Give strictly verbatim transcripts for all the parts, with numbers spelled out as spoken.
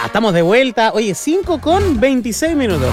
estamos de vuelta. Oye, cinco con veintiséis minutos.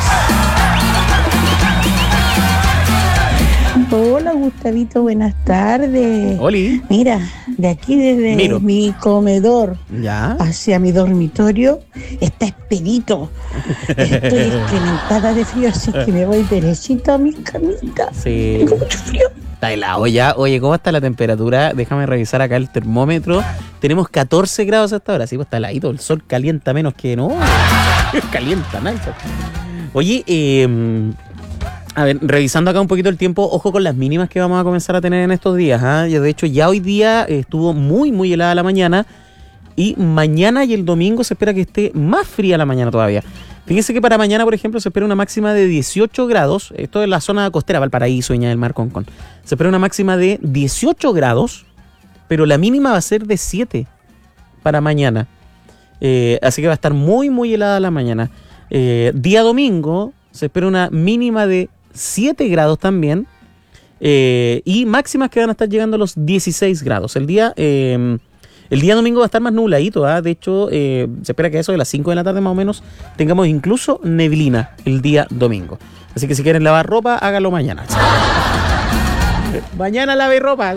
Hola, Gustavito, buenas tardes. Oli. Mira, de aquí desde Miro. mi comedor Ya. hacia mi dormitorio está espedito. Estoy experimentada de frío, así que me voy derechito a mi camita. Sí. Tengo mucho frío. Está helado ya. Oye, ¿cómo está la temperatura? Déjame revisar acá el termómetro. Tenemos catorce grados hasta ahora. Sí, pues está heladito. El sol calienta menos que no. Calienta, ¿no? Oye, eh, a ver, revisando acá un poquito el tiempo, ojo con las mínimas que vamos a comenzar a tener en estos días. ¿eh? De hecho, ya hoy día estuvo muy, muy helada la mañana. Y mañana y el domingo se espera que esté más fría la mañana todavía. Fíjense que para mañana, por ejemplo, se espera una máxima de dieciocho grados. Esto es la zona costera, Valparaíso, Viña del Mar, Concón. Se espera una máxima de dieciocho grados, pero la mínima va a ser de siete para mañana. Eh, así que va a estar muy, muy helada la mañana. Eh, día domingo se espera una mínima de siete grados también. Eh, y máximas que van a estar llegando a los dieciséis grados. El día... Eh, El día domingo va a estar más nubladito, ¿eh? De hecho, eh, se espera que a eso de las cinco de la tarde más o menos tengamos incluso neblina el día domingo. Así que si quieren lavar ropa, háganlo mañana. Mañana lave ropa.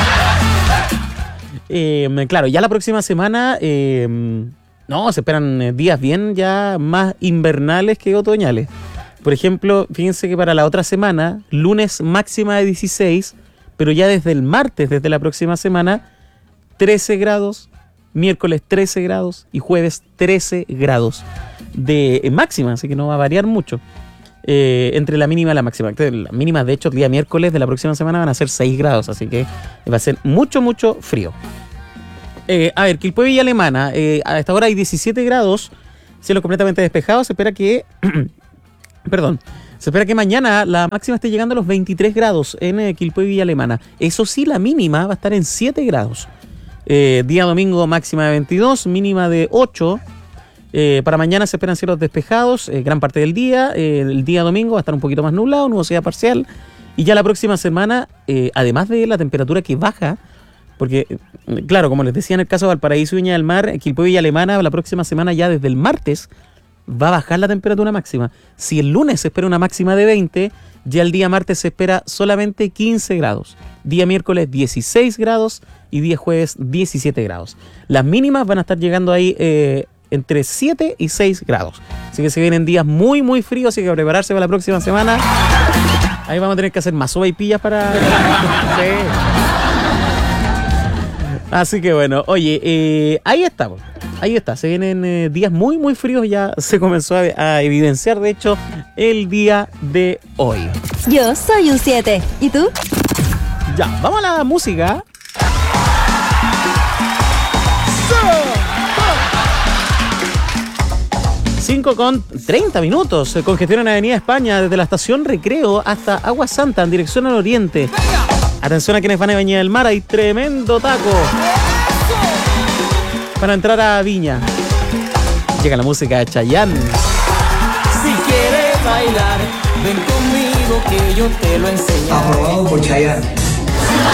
Eh, claro, ya la próxima semana, eh, no, se esperan días bien ya más invernales que otoñales. Por ejemplo, fíjense que para la otra semana, lunes máxima de dieciséis, pero ya desde el martes, desde la próxima semana, trece grados, miércoles trece grados y jueves trece grados de máxima, así que no va a variar mucho eh, entre la mínima y la máxima. La mínima, de hecho, el día miércoles de la próxima semana van a ser seis grados, así que va a ser mucho, mucho frío. Eh, a ver, Quilpué Villa Alemana, eh, a esta hora hay diecisiete grados, cielo completamente despejado, se espera que... perdón. Se espera que mañana la máxima esté llegando a los veintitrés grados en eh, Quilpué Villa Alemana. Eso sí, la mínima va a estar en siete grados. Eh, día domingo máxima de veintidós, mínima de ocho. Eh, para mañana se esperan cielos despejados eh, gran parte del día. Eh, el día domingo va a estar un poquito más nublado, nubosidad parcial. Y ya la próxima semana, eh, además de la temperatura que baja, porque, eh, claro, como les decía en el caso de Valparaíso y Viña del Mar, Quilpué Villa Alemana, la próxima semana ya desde el martes va a bajar la temperatura máxima. Si el lunes se espera una máxima de veinte, ya el día martes se espera solamente quince grados. Día miércoles dieciséis grados y día jueves diecisiete grados. Las mínimas van a estar llegando ahí eh, entre siete y seis grados. Así que se vienen días muy, muy fríos, así que a prepararse para la próxima semana. Ahí vamos a tener que hacer más sopaipillas para... sí. Así que bueno, oye, eh, ahí estamos. Ahí está, se vienen eh, días muy, muy fríos. Ya se comenzó a, a evidenciar, de hecho, el día de hoy. Yo soy un siete. ¿Y tú? Ya, vamos a la música. cinco con treinta minutos. Congestión en Avenida España, desde la estación Recreo hasta Agua Santa, en dirección al oriente. Atención a quienes van a Viña del Mar, hay tremendo taco para entrar a Viña. Llega la música de Chayanne. Si quieres bailar, ven conmigo que yo te lo enseñaré. Aprobado por Chayanne.